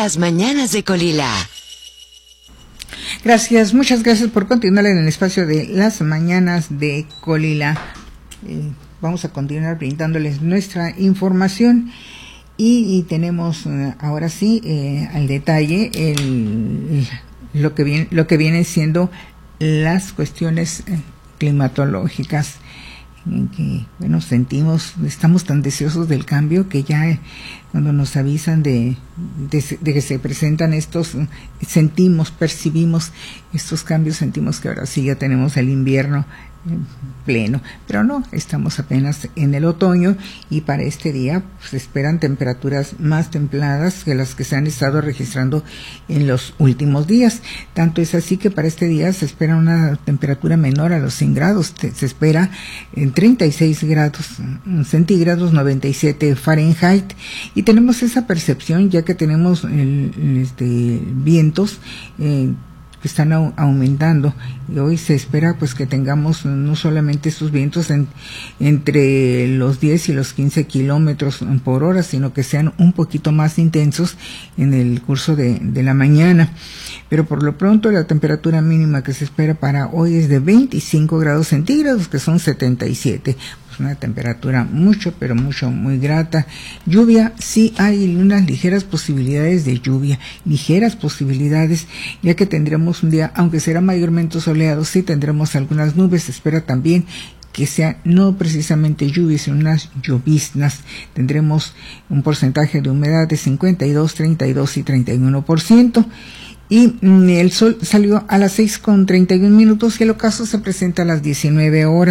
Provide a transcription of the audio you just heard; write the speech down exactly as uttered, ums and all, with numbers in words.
Las mañanas de Colila. Gracias, muchas gracias por continuar en el espacio de Las mañanas de Colila. Eh, vamos a continuar brindándoles nuestra información y, y tenemos uh, ahora sí eh, al detalle el, lo que viene, lo que vienen siendo las cuestiones eh, climatológicas. En que, bueno, sentimos, estamos tan deseosos del cambio que ya eh, cuando nos avisan de, de, de que se presentan estos, sentimos, percibimos estos cambios, sentimos que ahora sí ya tenemos el invierno pleno, pero no, estamos apenas en el otoño y para este día se pues, esperan temperaturas más templadas que las que se han estado registrando en los últimos días. Tanto es así que para este día se espera una temperatura menor a los cien grados, se espera en treinta y seis grados centígrados, noventa y siete Fahrenheit, y tenemos esa percepción ya que tenemos el, este, vientos eh, que están au aumentando y hoy se espera pues que tengamos no solamente estos vientos en, entre los diez y los quince kilómetros por hora, sino que sean un poquito más intensos en el curso de, de la mañana. Pero por lo pronto la temperatura mínima que se espera para hoy es de veinticinco grados centígrados, que son setenta y siete. Pues una temperatura mucho, pero mucho, muy grata. Lluvia, sí hay unas ligeras posibilidades de lluvia, ligeras posibilidades, ya que tendremos un día, aunque será mayormente soleado, sí tendremos algunas nubes. Se espera también que sea no precisamente lluvias, sino unas lloviznas. Tendremos un porcentaje de humedad de cincuenta y dos, treinta y dos y treinta y uno por ciento. Y el sol salió a las seis con treinta y un minutos y el ocaso se presenta a las diecinueve horas.